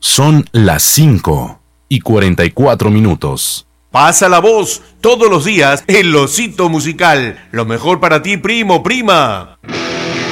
Son las 5:44. Pasa la voz todos los días en Losito Musical. Lo mejor para ti, primo, prima.